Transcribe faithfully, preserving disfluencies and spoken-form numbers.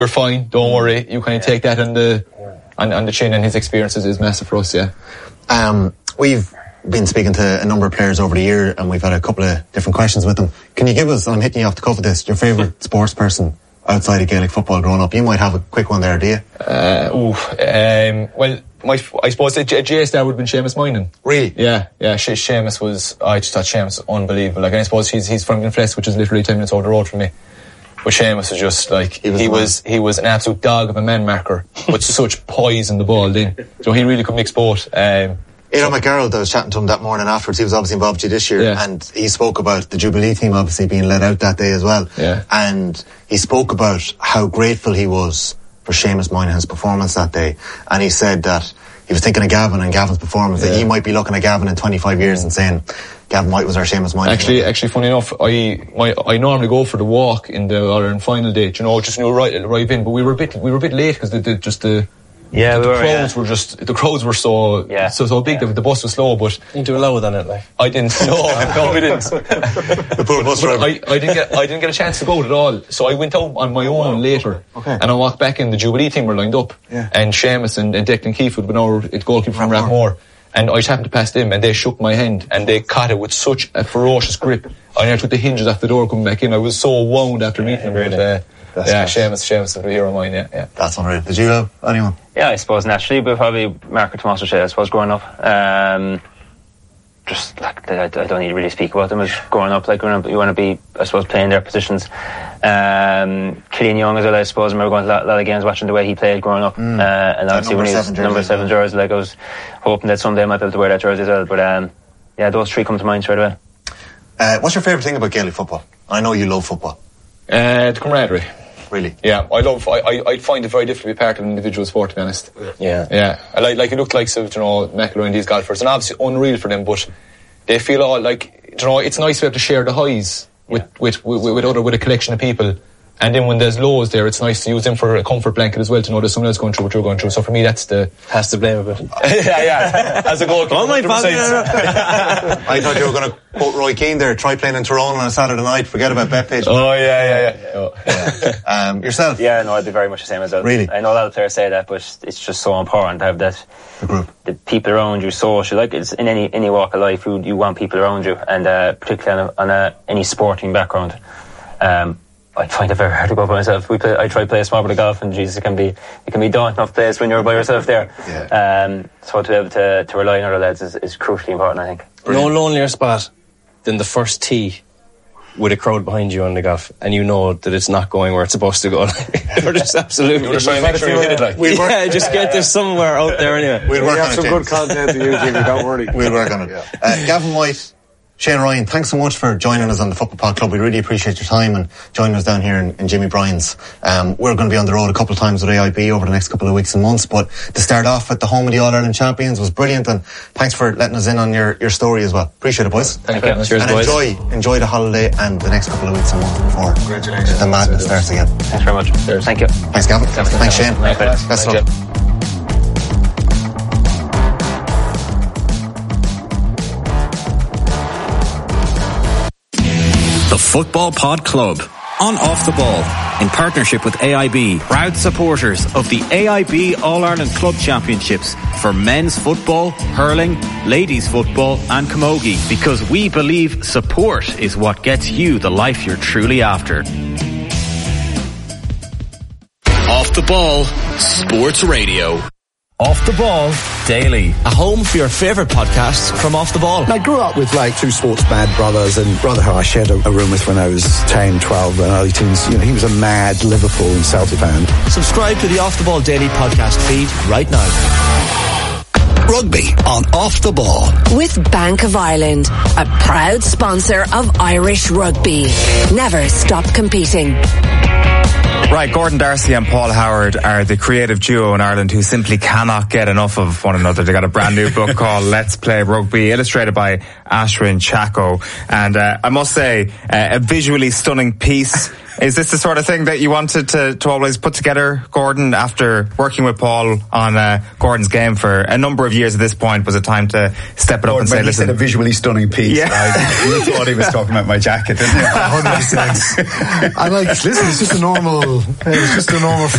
you're fine, don't worry. You kind of take that on the on, on the chin, and his experiences is massive for us, yeah. Um, we've been speaking to a number of players over the year, and we've had a couple of different questions with them. Can you give us, and I'm hitting you off the cuff of this, your favourite sports person outside of Gaelic football growing up? You might have a quick one there, do you? Uh, ooh, um, well, my, I suppose a J S there would have been Seamus Moynihan. Really? Yeah, yeah. She, Seamus was, I just thought Seamus was unbelievable. Like, I suppose he's he's from Glenflesk, which is literally ten minutes over the road from me. But Seamus was just like, he was he was, he was an absolute dog of a man marker with such poise in the ball then. So he really could mix both. Um, Aidan McGarrett, I was chatting to him that morning afterwards. He was obviously involved with you this year, yeah. and he spoke about the Jubilee team obviously being let out that day as well. Yeah. And he spoke about how grateful he was for Seamus Moynihan's performance that day. And he said that he was thinking of Gavin and Gavin's performance, yeah. that he might be looking at Gavin in twenty-five years and saying, Gavin White was our Seamus Moynihan. Actually, actually, funny enough, I my, I normally go for the walk in the Ireland final day, you know, just you know, right, right in. But we were a bit, we were a bit late because the, the just the. Yeah, the, we the were, crowds yeah. were just the crowds were so yeah. so so big. Yeah. The, the bus was slow, but you do lower than it, like I didn't. No, no, we didn't. The poor bus driver. I, I didn't get I didn't get a chance to go at all. So I went out on my own later, okay. and I walked back in. The Jubilee team were lined up, yeah. and Seamus and, and Declan Keefe would been our goalkeeper from Rathmore, and I just happened to pass them, and they shook my hand, and they caught it with such a ferocious grip. I nearly took the hinges off the door coming back in. I was so wound after meeting them. Really? But, uh, That's yeah, nice. Seamus, Seamus is a hero of mine. Yeah, yeah. That's unreal. Did you have anyone? Yeah, I suppose naturally, but probably Marco Tomas O'Shea, I suppose, growing up. Um, just like, I, I don't need to really speak about them as growing up. Like, growing up, you want to be, I suppose, playing their positions. Um, Killian Young as well, I suppose. I remember going to a lot, a lot of games watching the way he played growing up. Mm. Uh, and obviously when he was number seven jersey, like I was hoping that someday I might be able to wear that jersey as well. But um, yeah, those three come to mind straight away. Uh, what's your favourite thing about Gaelic football? I know you love football. Uh, the camaraderie. Really? Yeah, I love. I, I I find it very difficult to be part of an individual sport, to be honest. Yeah, yeah. I like like it looked like so, you know, McIlroy and these golfers, and obviously unreal for them, but they feel all like, you know, it's nice to be able to share the highs with yeah. with, with with other with a collection of people. And then when there's lows there, it's nice to use them for a comfort blanket as well, to know there's someone else going through what you're going through. So for me, that's the... Has to blame a bit. yeah, yeah. As a goalkeeper. Oh my God. I thought you were going to quote Roy Keane there, try playing in Tyrone on a Saturday night, forget about Betpage. Oh, yeah, yeah, yeah. Oh. yeah. Um, yourself? Yeah, no, I'd be very much the same as well. Really? I know a lot of players say that, but it's just so important to have that... The group. The people around you, social. Like, it's in any any walk of life, you, you want people around you, and uh, particularly on, a, on a, any sporting background. Um... I find it very hard to go by myself. We play, I try to play a small bit of golf, and Jesus, it can be it can be daunting enough place when you're by yourself there. Yeah. Um, so to be able to, to rely on other lads is, is crucially important, I think. Brilliant. No lonelier spot than the first tee with a crowd behind you on the golf, and you know that it's not going where it's supposed to go. You're just absolutely. You're just trying to make sure you hit it, like. We'll yeah, just get there somewhere out there anyway. We'll work we on have it, some James. good content to use, Jimmy, don't worry. We'll work on it. Yeah. Uh, Gavin White, Shane Ryan, thanks so much for joining us on the Football Pod Club. We really appreciate your time and joining us down here in, in Jimmy Bryan's. Um, we're going to be on the road a couple of times with A I B over the next couple of weeks and months, but to start off at the home of the All-Ireland champions was brilliant, and thanks for letting us in on your, your story as well. Appreciate it, boys. Thank you. Cheers, and boys. enjoy, enjoy the holiday and the next couple of weeks and months before Congratulations. the madness starts again. Thanks very much. Cheers. Thank you. Thanks, Gavin. Thanks, Shane. Thanks, Best of Thank luck. you. The Football Pod Club on Off the Ball in partnership with A I B, proud supporters of the A I B All-Ireland Club Championships for men's football, hurling, ladies football and camogie, because we believe support is what gets you the life you're truly after. Off the Ball Sports Radio. Off the Ball Daily, a home for your favourite podcasts from Off the Ball. I grew up with like two sports mad brothers, and brother who I shared a, a room with when I was ten, twelve and early teens, you know, he was a mad Liverpool and Celtic fan. Subscribe to the Off the Ball Daily podcast feed right now. Rugby on Off the Ball. With Bank of Ireland, a proud sponsor of Irish rugby. Never stop competing. Right, Gordon Darcy and Paul Howard are the creative duo in Ireland who simply cannot get enough of one another. They got a brand new book called Let's Play Rugby, illustrated by Ashwin Chacko. And uh, I must say, uh, a visually stunning piece Is this the sort of thing that you wanted to, to always put together, Gordon, after working with Paul on uh, Gordon's game for a number of years at this point? Was it time to step it up Gordon, and say, when he listen... said a visually stunning piece, Yeah. right? You thought he was talking about my jacket, didn't you? one hundred percent. I like, listen, it's just a normal, it's just a normal